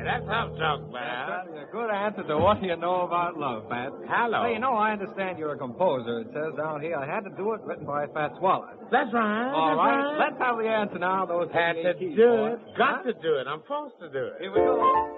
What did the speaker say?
That's how I'm talking That's about. certainly a good answer to what do you know about love, Pat. Hello. Hey, I understand you're a composer. It says down here I had to do it, written by Fats Waller. That's right. All that's right, let's have the answer now. Those Had to keys, do boy. it. Got to do it. I'm forced to do it. Here we go.